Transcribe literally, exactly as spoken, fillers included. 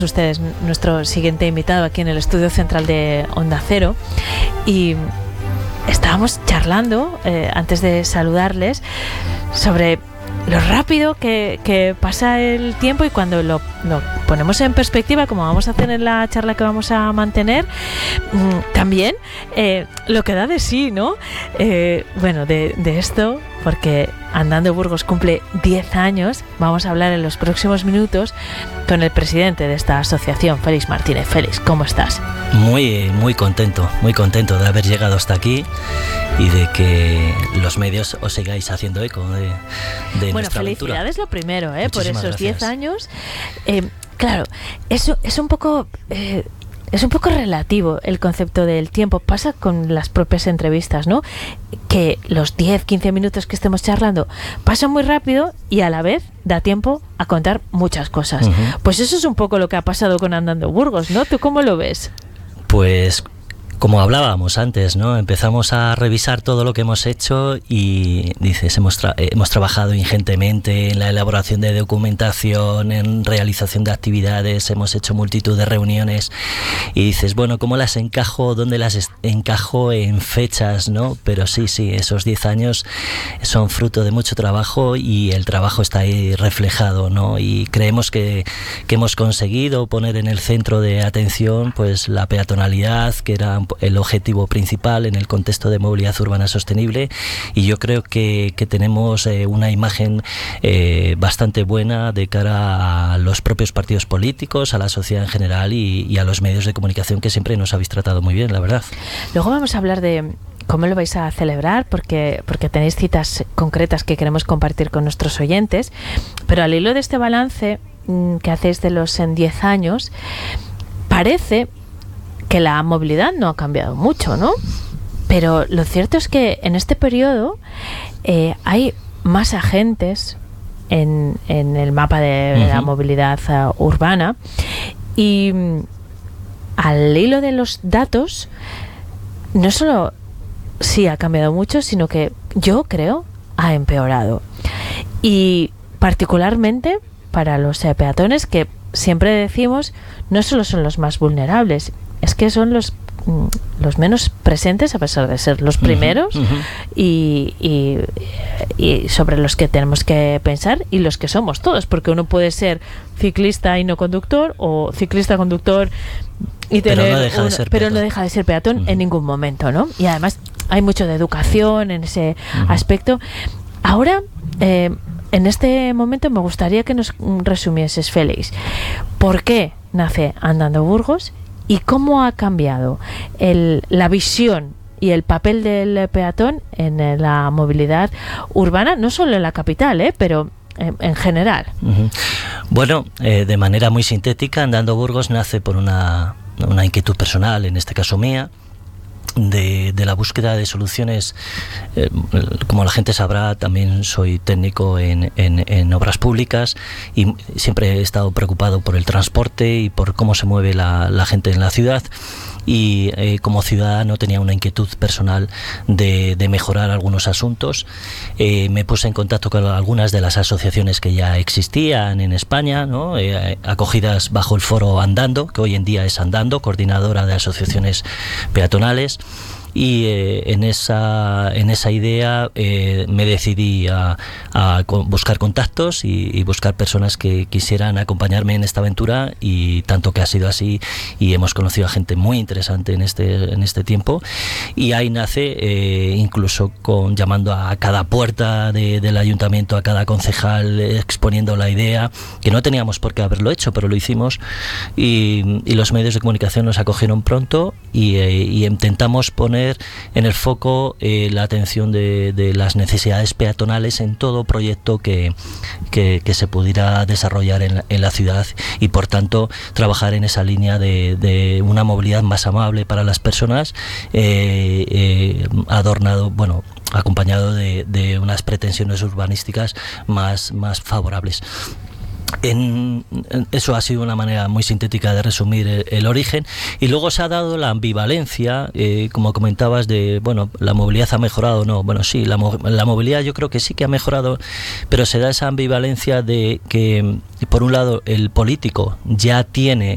Ustedes, nuestro siguiente invitado aquí en el estudio central de Onda Cero, y estábamos charlando eh, antes de saludarles sobre lo rápido que, que pasa el tiempo, y cuando lo, lo ponemos en perspectiva, como vamos a hacer en la charla que vamos a mantener, mmm, también eh, lo que da de sí, ¿no? Eh, bueno, de, de esto, porque Andando Burgos cumple diez años, vamos a hablar en los próximos minutos con el presidente de esta asociación, Félix Martínez. Félix, ¿cómo estás? Muy, muy contento, muy contento de haber llegado hasta aquí y de que los medios os sigáis haciendo eco de, de bueno, nuestra aventura. Felicidades lo primero, ¿eh? Por esos diez años. Eh, claro, eso es un poco... Eh, Es un poco relativo el concepto del tiempo. Pasa con las propias entrevistas, ¿no? Que los diez, quince minutos que estemos charlando pasan muy rápido y a la vez da tiempo a contar muchas cosas. Uh-huh. Pues eso es un poco lo que ha pasado con Andando Burgos, ¿no? ¿Tú cómo lo ves? Pues como hablábamos antes, ¿no? Empezamos a revisar todo lo que hemos hecho y dices, hemos, tra- hemos trabajado ingentemente en la elaboración de documentación, en realización de actividades, hemos hecho multitud de reuniones y dices, bueno, ¿cómo las encajo? ¿Dónde las es- encajo en fechas, no? Pero sí, sí, esos diez años son fruto de mucho trabajo y el trabajo está ahí reflejado, ¿no? Y creemos que, que hemos conseguido poner en el centro de atención pues la peatonalidad, que era el objetivo principal en el contexto de movilidad urbana sostenible, y yo creo que, que tenemos eh, una imagen eh, bastante buena de cara a los propios partidos políticos, a la sociedad en general y, y a los medios de comunicación, que siempre nos habéis tratado muy bien, la verdad. Luego vamos a hablar de cómo lo vais a celebrar, porque, porque tenéis citas concretas que queremos compartir con nuestros oyentes, pero al hilo de este balance mmm, que hacéis de los en diez años, parece que la movilidad no ha cambiado mucho, ¿no? Pero lo cierto es que en este periodo eh, hay más agentes en, en el mapa de uh-huh. la movilidad uh, urbana, y um, al hilo de los datos, no solo sí ha cambiado mucho, sino que yo creo ha empeorado. Y particularmente para los eh, peatones, que siempre decimos no solo son los más vulnerables, es que son los los menos presentes, a pesar de ser los primeros, uh-huh, uh-huh. Y, y, y sobre los que tenemos que pensar, y los que somos todos, porque uno puede ser ciclista y no conductor, o ciclista conductor y tener pero no deja, un, de, ser pero no deja de ser peatón uh-huh. en ningún momento, ¿no? Y además hay mucho de educación en ese uh-huh. aspecto. Ahora, eh, en este momento me gustaría que nos resumieses, Félix, ¿por qué nace Andando Burgos? ¿Y cómo ha cambiado el, la visión y el papel del peatón en la movilidad urbana, no solo en la capital, ¿eh? pero en, en general? Uh-huh. Bueno, eh, de manera muy sintética, Andando Burgos nace por una, una inquietud personal, en este caso mía, De, de la búsqueda de soluciones. Eh, como la gente sabrá, también soy técnico en, en, en obras públicas y siempre he estado preocupado por el transporte y por cómo se mueve la, la gente en la ciudad, y eh, como ciudadano tenía una inquietud personal de, de mejorar algunos asuntos. Eh, me puse en contacto con algunas de las asociaciones que ya existían en España, ¿no? eh, acogidas bajo el foro Andando, que hoy en día es Andando, coordinadora de asociaciones peatonales. Y eh, en esa en esa idea eh, me decidí a, a buscar contactos y, y buscar personas que quisieran acompañarme en esta aventura, y tanto que ha sido así, y hemos conocido a gente muy interesante en este en este tiempo, y ahí nace eh, incluso con llamando a cada puerta de, del ayuntamiento, a cada concejal, exponiendo la idea, que no teníamos por qué haberlo hecho, pero lo hicimos, y, y los medios de comunicación nos acogieron pronto, y, eh, y intentamos poner en el foco eh, la atención de, de las necesidades peatonales en todo proyecto que, que, que se pudiera desarrollar en la, en la ciudad, y por tanto trabajar en esa línea de, de una movilidad más amable para las personas, eh, eh, adornado, bueno, acompañado de, de unas pretensiones urbanísticas más, más favorables. En, en eso ha sido una manera muy sintética de resumir el, el origen, y luego se ha dado la ambivalencia, eh, como comentabas, de, bueno, la movilidad ha mejorado, no, bueno, sí, la, la movilidad yo creo que sí que ha mejorado, pero se da esa ambivalencia de que, por un lado, el político ya tiene